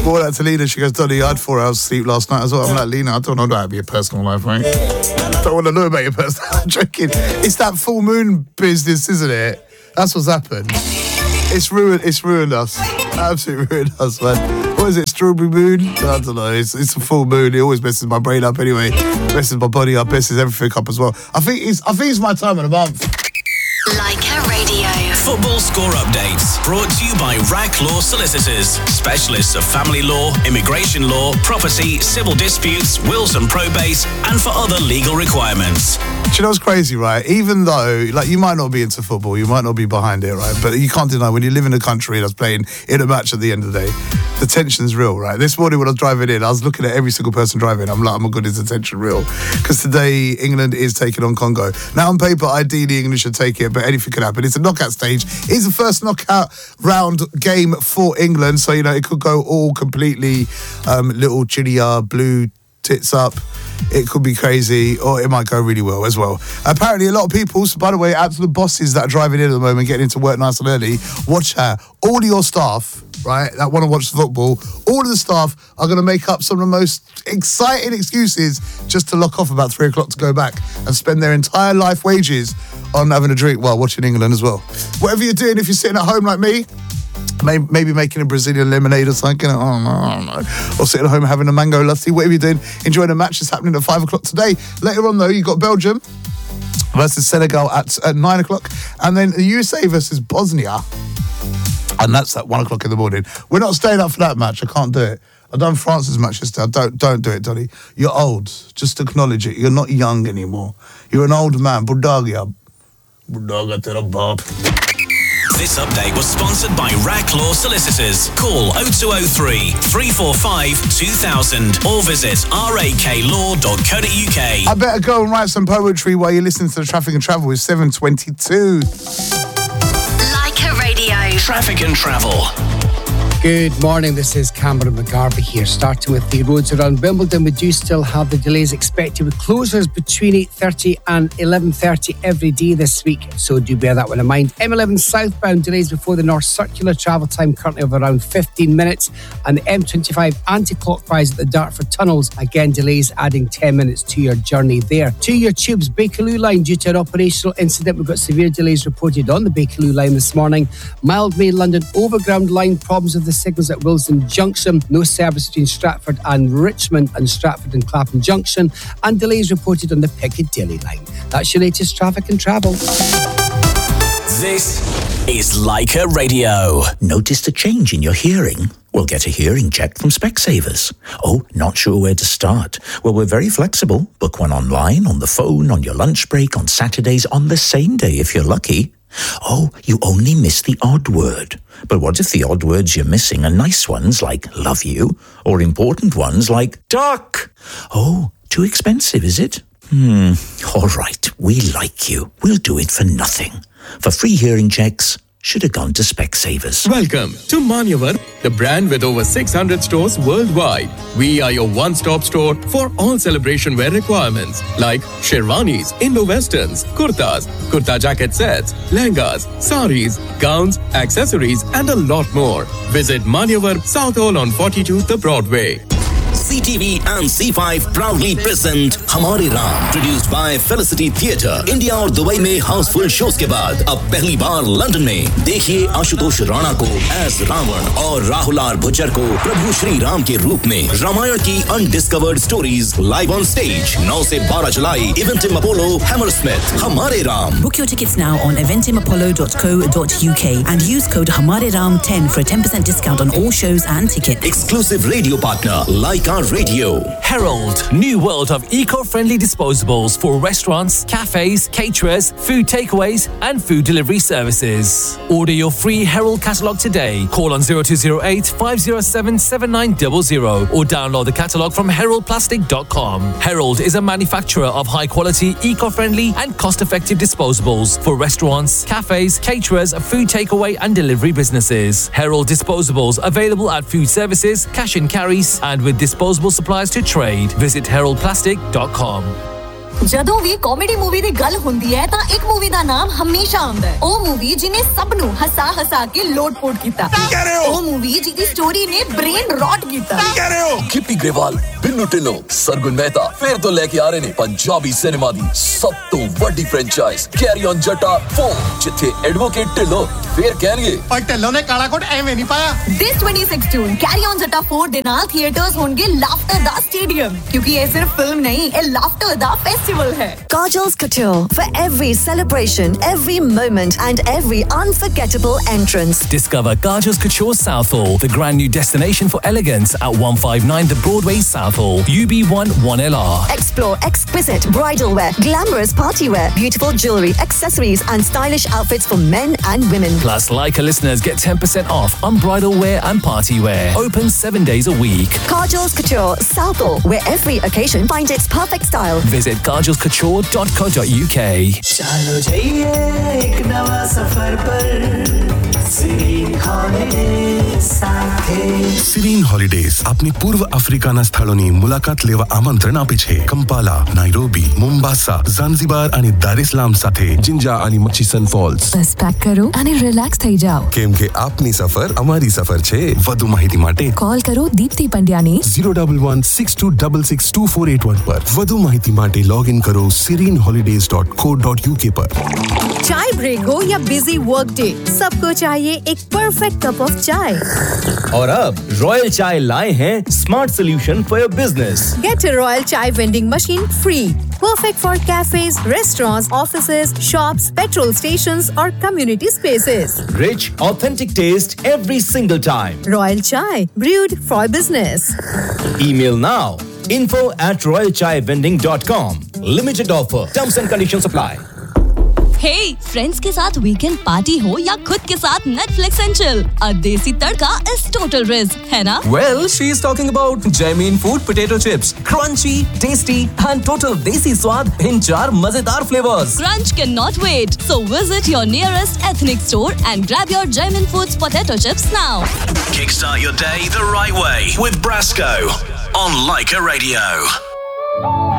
Brought that to Lena. She goes, Donny, I had 4 hours sleep last night as well. I'm like, Lena, I don't know about your personal life, mate. I don't want to know about your personal life. I'm joking. It's that full moon business, isn't it? That's what's happened. It's ruined us. Absolutely ruined us, man. What is it, strawberry moon? I don't know. It's a full moon. It always messes my brain up anyway. Messes my body up, messes everything up as well. I think it's my time of the month. Leica Radio. Football score updates brought to you by Rack Law Solicitors, specialists of family law, immigration law, property, civil disputes, wills and probates, and for other legal requirements. Do you know what's crazy, right? Even though, like, you might not be into football, you might not be behind it, right? But you can't deny when you live in a country that's playing in a match at the end of the day, the tension's real, right? This morning when I was driving in, I was looking at every single person driving. I'm like, oh my God, is the tension real? Because today, England is taking on Congo. Now, on paper, ideally, England should take it, but anything could happen. It's a knockout stage. It's the first knockout round game for England, so, you know, it could go all completely little chillier, blue tits up. It could be crazy, or it might go really well as well. Apparently, a lot of people, so by the way, absolute bosses that are driving in at the moment, getting into work nice and early, watch her. All of your staff, right, that want to watch football, all of the staff are going to make up some of the most exciting excuses just to lock off about 3 o'clock to go back and spend their entire life wages on having a drink while watching England as well. Whatever you're doing, if you're sitting at home like me, maybe making a Brazilian lemonade or something, I don't know. Or sitting at home having a mango latte, whatever you're doing, enjoying a match that's happening at 5 o'clock today. Later on, though, you've got Belgium versus Senegal at 9 o'clock, and then the USA versus Bosnia, and that's at 1 o'clock in the morning. We're not staying up for that match. I can't do it. I've done France's match yesterday. Don't do it, Donny. You're old. Just acknowledge it. You're not young anymore. You're an old man. Budagia to the bob. This update was sponsored by Rack Law Solicitors. Call 0203 345 2000 or visit raklaw.co.uk. I better go and write some poetry while you're listening to the Traffic and Travel. It's 7:22. Leica Radio. Traffic and Travel. Good morning, this is Cameron McGarvey here. Starting with the roads around Wimbledon, we do still have the delays expected with closures between 8:30 and 11:30 every day this week, so do bear that one in mind. M11 southbound delays before the North Circular, travel time currently of around 15 minutes, and the M25 anti-clockwise at the Dartford tunnels, again delays adding 10 minutes to your journey there. To your tubes, Bakerloo line, due to an operational incident, we've got severe delays reported on the Bakerloo line this morning. Mild Main London overground line, problems with the signals at Wilson Junction, no service between Stratford and Richmond, and Stratford and Clapham Junction, and delays reported on the Piccadilly line. That's your latest Traffic and Travel. This is Leica Radio. Noticed a change in your hearing? Well, get a hearing check from Specsavers. Oh, not sure where to start? Well, we're very flexible. Book one online, on the phone, on your lunch break, on Saturdays, on the same day if you're lucky. Oh, you only miss the odd word. But what if the odd words you're missing are nice ones like love you, or important ones like duck? Oh, too expensive, is it? All right, we like you. We'll do it for nothing. For free hearing checks, should have gone to Specsavers. Welcome to Manyavar, the brand with over 600 stores worldwide. We are your one-stop store for all celebration wear requirements like sherwanis, Indo-Westerns, kurtas, kurta jacket sets, lehengas, saris, gowns, accessories, and a lot more. Visit Manyavar, South Hall on 42th the Broadway. CTV and C5 proudly present हमारे Ram, produced by Felicity Theatre. India और Dubai में Housefull shows के बाद अब पहली बार London में देखिए आशुतोष राणा को एज रावण और राहुल आर भुज्जर को प्रभु श्री राम के रूप में रामायण की undiscovered stories live on stage 9 से 12 जुलाई Eventim Apollo, Hammersmith. हमारे Ram. Book your tickets now on eventimapollo.co.uk and use code HamareRam10 for a 10% discount on all shows and tickets. Exclusive radio partner Leica Radio. Herald, new world of eco-friendly disposables for restaurants, cafes, caterers, food takeaways and food delivery services. Order your free Herald catalogue today. Call on 0208 507 7900 or download the catalogue from heraldplastic.com. Herald is a manufacturer of high-quality, eco-friendly and cost-effective disposables for restaurants, cafes, caterers, food takeaway and delivery businesses. Herald disposables available at food services, cash and carries and with disposable supplies to trade. Visit heraldplastic.com. ਜਦੋਂ ਵੀ comedy movie ਦੀ ਗੱਲ ਹੁੰਦੀ ਹੈ ਤਾਂ ਇੱਕ movie ਦਾ ਨਾਮ ਹਮੇਸ਼ਾ ਆਉਂਦਾ ਹੈ ਉਹ ਮੂਵੀ ਜਿਹਨੇ ਸਭ ਨੂੰ ਹਸਾ ਕੇ ਲੋਟ-ਪੋਟ ਕੀਤਾ ਉਹ ਮੂਵੀ ਜਿਹਦੀ ਸਟੋਰੀ ਨੇ ਬ੍ਰੇਨ ਰੌਟ ਕੀਤਾ ਗਿੱਪੀ ਗਰੇਵਾਲ ਬਿੰਨੂ ਢਿੱਲੋਂ ਸਰਗੁਣ ਮਹਿਤਾ ਫਿਰ ਤੋਂ ਲੈ ਕੇ ਆ ਰਹੇ ਨੇ ਪੰਜਾਬੀ ਸਿਨੇਮਾ ਦੀ ਸਭ ਤੋਂ ਵੱਡੀ ਫਰੈਂਚਾਈਜ਼ ਕੈਰੀ ਔਨ ਜੱਟਾ 4 ਜਿੱਥੇ ਐਡਵੋਕੇਟ ਢਿੱਲੋਂ ਫਿਰ ਕਹਿਣਗੇ ਪਰ ਢਿੱਲੋਂ ਨੇ ਕਾਲਾ ਕੋਟ ਐਵੇਂ ਨਹੀਂ ਪਾਇਆ This 2016 ਕੈਰੀ ਔਨ ਜੱਟਾ 4 ਦੇ ਨਾਲ ਥੀਏਟਰਸ ਹੋਣਗੇ ਲਾਫਟਰ ਦਾ ਸਟੇਡੀਅਮ ਕਿਉਂਕਿ ਇਹ ਸਿਰਫ ਫਿਲਮ ਨਹੀਂ ਇਹ ਲਾਫਟਰ ਦਾ ਫੈਸਟੀਵਲ ਹੈ Kajal's Couture for every celebration, every moment and every unforgettable entrance. Discover Kajal's Couture Southall, the grand new destination for elegance at 159 The Broadway Southall, UB1 1LR. Explore exquisite bridal wear, glamorous party wear, beautiful jewelry, accessories and stylish outfits for men and women. Plus, Leica listeners get 10% off on bridal wear and party wear. Open 7 days a week. Kajal's Couture Southall, where every occasion finds its perfect style. Visit kajalscouture.co.uk. चलो जाइए एक नवा सफर पर સિરીન holidays આપની પૂર્વ આફ્રિકાના સ્થળોની મુલાકાત લેવા આમંત્રણ આપે છે કંપાલા, નાઇરોબી, મોમ્બાસા, ઝાંઝીબાર અને દારેસલામ સાથે જિંજા અને મચીસન ફોલ્સ. બસ પેક કરો અને રિલેક્સ થઈ જાઓ કેમ કે આપની સફર અમારી સફર છે. વધુ માહિતી માટે કોલ કરો દીપ્તિ પંડ્યાને 01162262481 પર. વધુ માહિતી માટે લોગિન કરો sereneholidays.co.uk પર. चाय ब्रेक हो या बिजी वर्क डे, सबको चाहिए एक परफेक्ट कप ऑफ चाय. और अब रॉयल चाय लाए हैं smart solution for your business. Get a Royal Chai vending machine free. Perfect for cafes, restaurants, offices, shops, petrol stations or community spaces. Rich, authentic taste every single time. Royal Chai, brewed for business. Email now info@royalchaivending.com. Limited offer. Terms and conditions apply. Hey, friends के साथ weekend party हो या खुद के साथ Netflix and chill, a देसी तड़का is total risk, है ना? Well, she is talking about Jamin Food Potato Chips. Crunchy, tasty and total desi swad in 4 मजेदार flavors. Crunch cannot wait. So visit your nearest ethnic store and grab your Jamin Foods Potato Chips now. Kickstart your day the right way with Brasco on Leica Radio.